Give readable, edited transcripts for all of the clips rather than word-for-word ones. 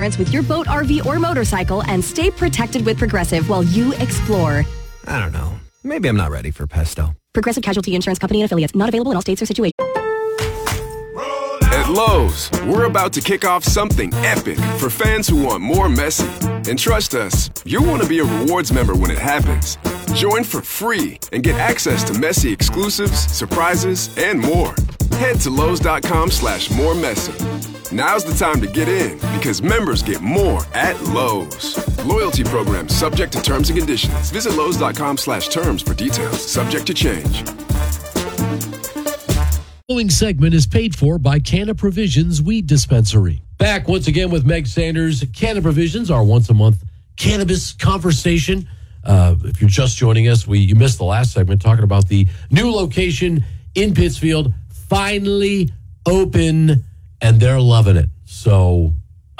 insurance with your boat, RV, or motorcycle and stay protected with Progressive while you explore. I don't know. Maybe I'm not ready for pesto. Progressive Casualty Insurance Company and affiliates. Not available in all states or situations. At Lowe's, we're about to kick off something epic for fans who want more Messi. And trust us, you'll want to be a rewards member when it happens. Join for free and get access to Messi exclusives, surprises, and more. Head to Lowe's.com/more Messi. Now's the time to get in because members get more at Lowe's. Loyalty program subject to terms and conditions. Visit Lowe's.com/terms for details. Subject to change. The following segment is paid for by Canna Provisions Weed Dispensary. Back once again with Meg Sanders. Canna Provisions, our once-a-month cannabis conversation. If you're just joining us, you missed the last segment talking about the new location in Pittsfield, finally open, and they're loving it. So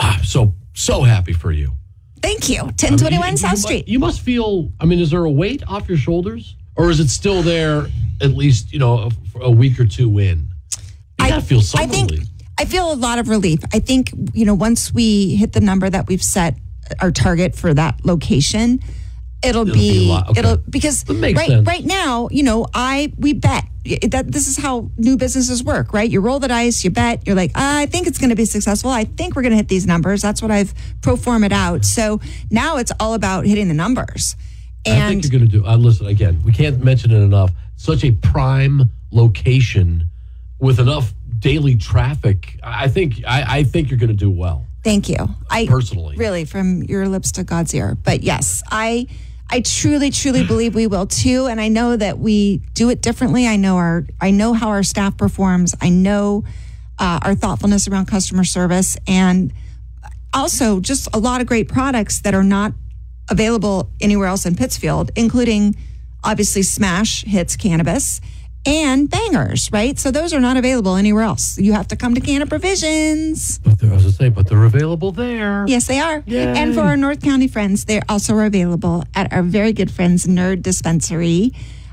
happy for you. Thank you. 1021 South Street. You must feel, is there a weight off your shoulders? Or is it still there at least, a week or two in? You gotta feel some relief. I feel a lot of relief. I think, once we hit the number that we've set, our target for that location, it'll be a lot. Okay. Because right now, we bet that this is how new businesses work, right? You roll the dice, you bet, you're like, I think it's going to be successful. I think we're going to hit these numbers. That's what I've pro formed out. So now it's all about hitting the numbers. And I think you're going to do. Listen, again, we can't mention it enough. Such a prime location with enough daily traffic. I think you're going to do well. Thank you. Personally, really, from your lips to God's ear. But yes, I truly, truly believe we will too, and I know that we do it differently. I know how our staff performs. I know our thoughtfulness around customer service, and also just a lot of great products that are not available anywhere else in Pittsfield, including obviously Smash Hits Cannabis and Bangers, right? So those are not available anywhere else. You have to come to Canna Provisions. But they're available there. Yes, they are. Yay. And for our North County friends, they also are available at our very good friends Nerd Dispensary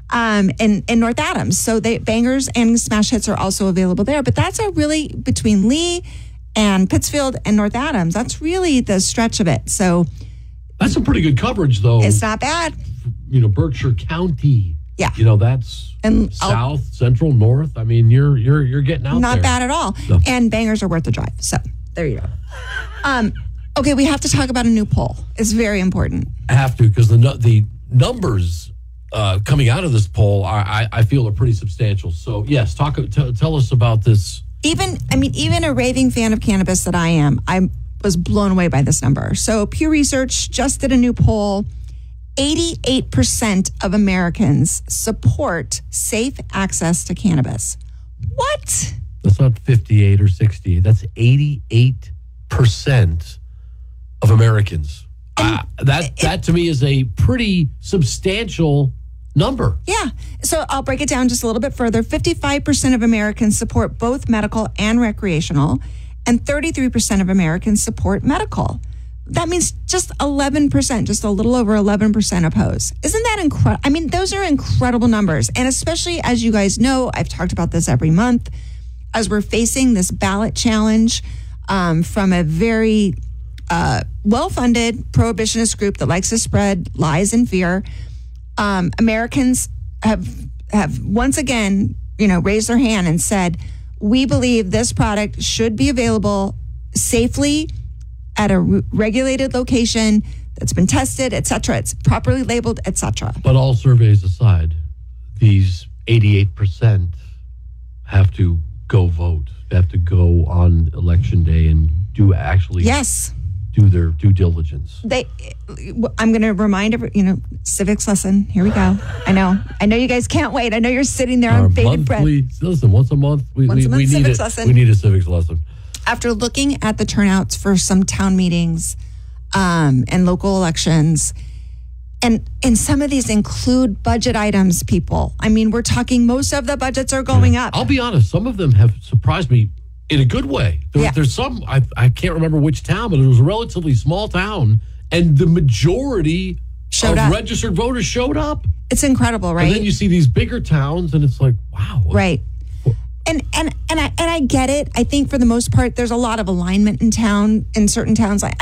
in North Adams. So Bangers and Smash Hits are also available there. But that's really between Lee and Pittsfield and North Adams. That's really the stretch of it. So that's some pretty good coverage, though. It's not bad. Berkshire County. Yeah. That's south, central, north. You're getting out there. Not bad at all. No. And Bangers are worth the drive. So there you go. Okay, we have to talk about a new poll. It's very important. I have to, because the numbers coming out of this poll I feel are pretty substantial. So yes, tell us about this. Even a raving fan of cannabis that I am, I was blown away by this number. So Pew Research just did a new poll. 88% of Americans support safe access to cannabis. What? That's not 58 or 60. That's 88% of Americans. That to me is a pretty substantial number. Yeah. So I'll break it down just a little bit further. 55% of Americans support both medical and recreational, and 33% of Americans support medical. That means just 11%, just a little over 11% oppose. Isn't that incredible? Those are incredible numbers. And especially, as you guys know, I've talked about this every month, as we're facing this ballot challenge from a very well-funded prohibitionist group that likes to spread lies and fear. Americans have once again, raised their hand and said, we believe this product should be available safely at a regulated location that's been tested, et cetera. It's properly labeled, et cetera. But all surveys aside, these 88% have to go vote. They have to go on election day and do their due diligence. I'm going to remind civics lesson. Here we go. I know you guys can't wait. I know you're sitting there on bated breath. Listen, once a month, we need lesson. We need a civics lesson. After looking at the turnouts for some town meetings and local elections, and some of these include budget items, people. We're talking most of the budgets are going up. I'll be honest, some of them have surprised me in a good way. There's some, I can't remember which town, but it was a relatively small town, and the majority of registered voters showed up. It's incredible, right? And then you see these bigger towns, and it's like, wow. Right. And I get it. I think for the most part, there's a lot of alignment in certain towns. I